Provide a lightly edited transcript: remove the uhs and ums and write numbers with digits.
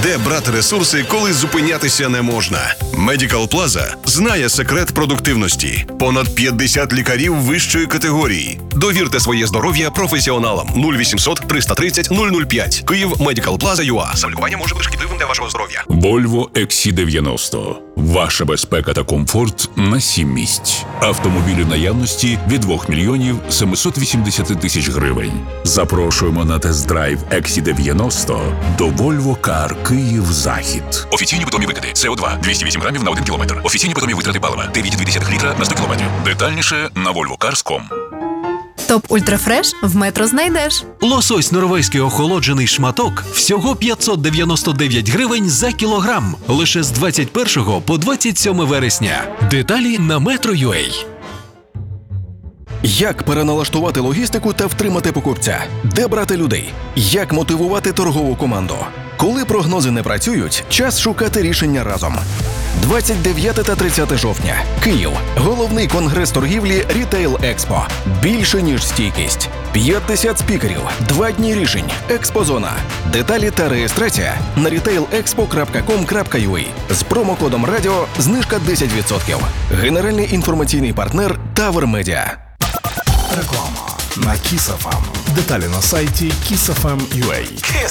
Де брати ресурси, коли зупинятися не можна? Medical Plaza знає секрет продуктивності. Понад 50 лікарів вищої категорії. Довірте своє здоров'я професіоналам. 0800 330 005. Київ, Medical Plaza ЮА. Саме може бути шкідливим для вашого здоров'я. Volvo XC90. Ваша безпека та комфорт на 7 місць. Автомобілі наявності від 2 мільйонів 780 тисяч гривень. Запрошуємо на тест-драйв XC90 до Volvo Car Київ-Захід. Офіційні питомі викиди. СО2 208 грамів на 1 кілометр. Офіційні питомі витрати палива 9,2 літра на 100 кілометрів. Детальніше на volvocars.com. Топ Ультрафреш в Метро знайдеш. Лосось норвезький охолоджений шматок всього 599 гривень за кілограм. Лише з 21 по 27 вересня. Деталі на Metro.ua. Як переналаштувати логістику та втримати покупця? Де брати людей? Як мотивувати торгову команду? Коли прогнози не працюють, час шукати рішення разом. 29 та 30 жовтня. Київ. Головний конгрес торгівлі Retail Експо. Більше, ніж стійкість. 50 спікерів. 2 дні рішень. Експозона. Деталі та реєстрація на retailexpo.com.ua. З промокодом радіо знижка 10%. Генеральний інформаційний партнер Тавер Медіа. Реклама на Kiss FM. Деталі на сайті kissfm.ua.